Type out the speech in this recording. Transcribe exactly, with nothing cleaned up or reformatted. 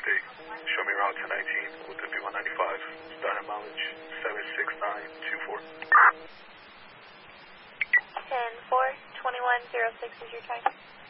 update. Show me around ten nineteen with the V one ninety-five. Starting mileage seven six nine two four. ten four, twenty-one oh six is your time.